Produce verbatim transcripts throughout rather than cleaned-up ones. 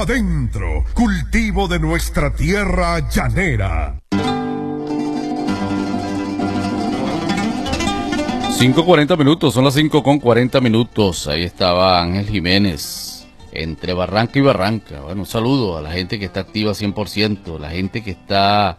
Adentro, cultivo de nuestra tierra llanera. cinco cuarenta minutos, son las cinco con cuarenta minutos. Ahí estaba Ángel Jiménez, entre Barranca y Barranca. Bueno, un saludo a la gente que está activa cien por ciento, la gente que está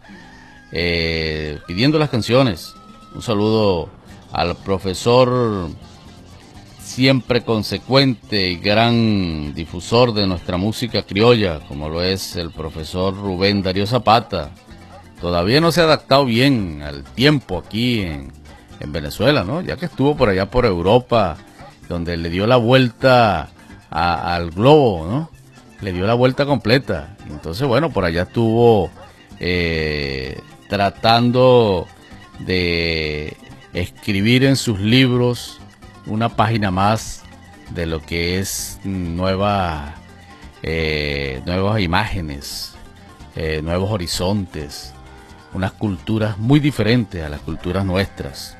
eh, pidiendo las canciones. Un saludo al profesor siempre consecuente y gran difusor de nuestra música criolla, como lo es el profesor Rubén Darío Zapata. Todavía no se ha adaptado bien al tiempo aquí en, en Venezuela, ¿no? Ya que estuvo por allá por Europa, donde le dio la vuelta a, al globo, ¿no? Le dio la vuelta completa. Entonces, bueno, por allá estuvo eh, tratando de escribir en sus libros una página más de lo que es nueva, eh, nuevas imágenes, eh, nuevos horizontes, unas culturas muy diferentes a las culturas nuestras.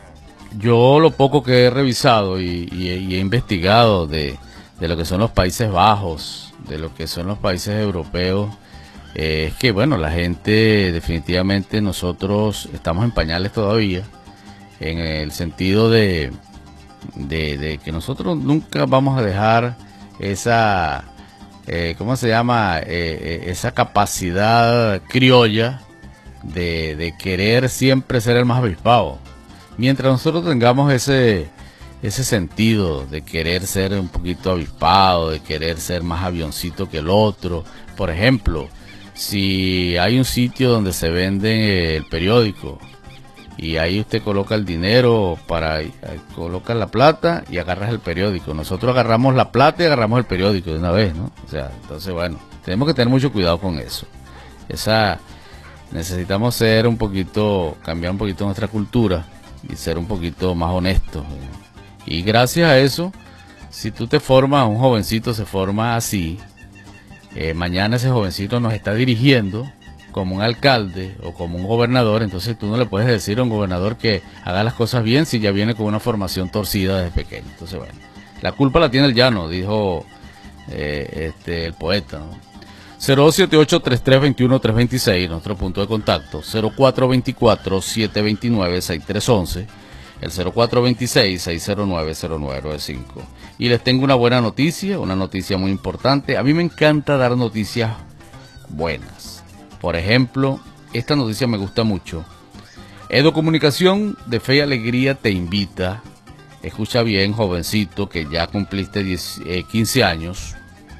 Yo lo poco que he revisado y, y, y he investigado de, de lo que son los Países Bajos, de lo que son los países europeos, eh, es que bueno, la gente definitivamente, nosotros estamos en pañales todavía, en el sentido de De, de que nosotros nunca vamos a dejar esa, eh, ¿cómo se llama? Eh, eh, esa capacidad criolla de, de querer siempre ser el más avispado. Mientras nosotros tengamos ese, ese sentido de querer ser un poquito avispado, de querer ser más avioncito que el otro. Por ejemplo, si hay un sitio donde se vende el periódico, y ahí usted coloca el dinero para, coloca la plata y agarras el periódico. Nosotros agarramos la plata y agarramos el periódico de una vez, ¿no? O sea, entonces bueno, tenemos que tener mucho cuidado con eso. Esa, necesitamos ser un poquito, cambiar un poquito nuestra cultura y ser un poquito más honestos. Y gracias a eso, si tú te formas, un jovencito se forma así, eh, mañana ese jovencito nos está dirigiendo como un alcalde o como un gobernador. Entonces tú no le puedes decir a un gobernador que haga las cosas bien si ya viene con una formación torcida desde pequeño. Entonces bueno, la culpa la tiene el llano, dijo eh, este el poeta, ¿no? cero dos siete ocho, tres tres dos uno, tres dos seis, nuestro punto de contacto, cero cuatro dos cuatro, siete dos nueve, seis tres uno uno, el cero cuatro dos seis, seis cero nueve, cero nueve nueve cinco. Y les tengo una buena noticia, una noticia muy importante. A mí me encanta dar noticias buenas. Por ejemplo, esta noticia me gusta mucho. Edocomunicación de Fe y Alegría te invita, escucha bien, jovencito, que ya cumpliste diez, eh, quince años,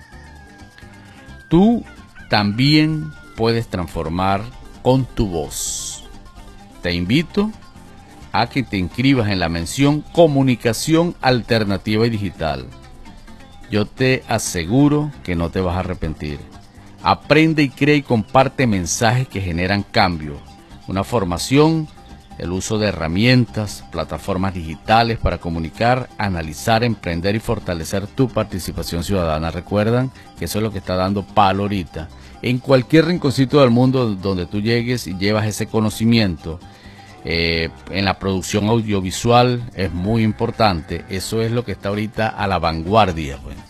tú también puedes transformar con tu voz. Te invito a que te inscribas en la mención Comunicación Alternativa y Digital. Yo te aseguro que no te vas a arrepentir. Aprende y crea y comparte mensajes que generan cambio, una formación, el uso de herramientas, plataformas digitales para comunicar, analizar, emprender y fortalecer tu participación ciudadana. Recuerdan que eso es lo que está dando palo ahorita. En cualquier rinconcito del mundo donde tú llegues y llevas ese conocimiento, eh, en la producción audiovisual es muy importante. Eso es lo que está ahorita a la vanguardia, pues.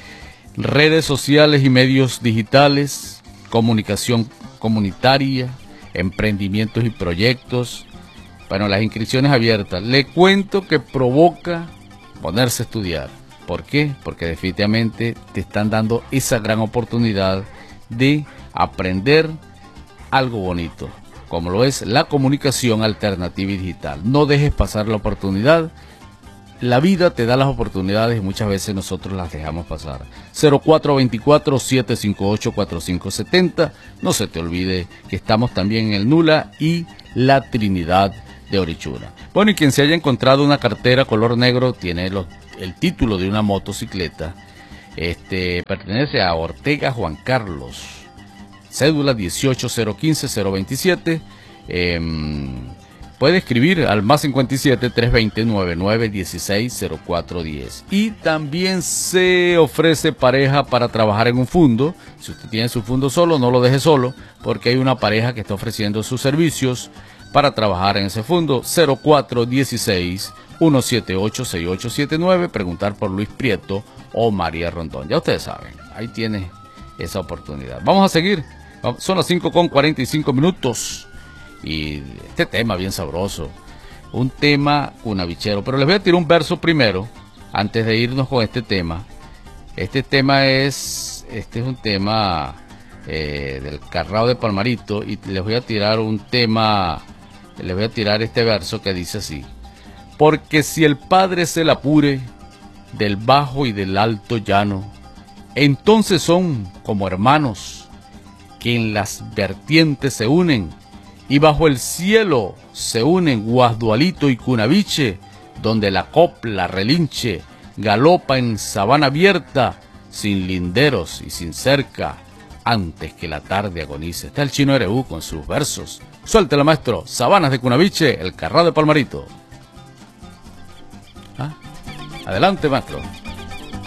Redes sociales y medios digitales, comunicación comunitaria, emprendimientos y proyectos. Bueno, las inscripciones abiertas. Le cuento que provoca ponerse a estudiar. ¿Por qué? Porque definitivamente te están dando esa gran oportunidad de aprender algo bonito, como lo es la comunicación alternativa y digital. No dejes pasar la oportunidad. La vida te da las oportunidades y muchas veces nosotros las dejamos pasar. cero cuatro dos cuatro, siete cinco ocho, cuatro cinco siete cero. No se te olvide que estamos también en el Nula y la Trinidad de Orichura. Bueno, y quien se haya encontrado una cartera color negro tiene los, el título de una motocicleta. Este pertenece a Ortega Juan Carlos. Cédula dieciocho cero quince cero veintisiete. Eh, Puede escribir al más cincuenta y siete, trescientos veinte, noventa y nueve, dieciséis, cero cuatro diez. Y también se ofrece pareja para trabajar en un fondo. Si usted tiene su fondo solo, no lo deje solo, porque hay una pareja que está ofreciendo sus servicios para trabajar en ese fondo. cero cuatro dieciséis, uno siete ocho, seis ocho siete nueve. Preguntar por Luis Prieto o María Rondón. Ya ustedes saben, ahí tiene esa oportunidad. Vamos a seguir. Son las cinco con cuarenta y cinco minutos. Y este tema bien sabroso. Un tema cunavichero. Pero les voy a tirar un verso primero, antes de irnos con este tema. Este tema es, este es un tema eh, del Carrao de Palmarito. Y les voy a tirar un tema, les voy a tirar este verso que dice así. Porque si el Padre se la apure del bajo y del alto llano, entonces son como hermanos que en las vertientes se unen y bajo el cielo se unen Guasdualito y Cunaviche, donde la copla relinche galopa en sabana abierta, sin linderos y sin cerca, antes que la tarde agonice. Está el Chino Ereu con sus versos. Suéltela, maestro. Sabanas de Cunaviche, el Carrao de Palmarito. ¿Ah? Adelante, maestro.